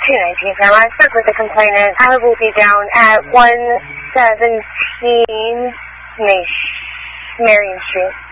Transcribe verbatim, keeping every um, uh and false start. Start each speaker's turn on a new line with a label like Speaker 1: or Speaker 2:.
Speaker 1: two nineteen Fairmont. I spoke with the complainant. I will be down at one seventeen Marion Street.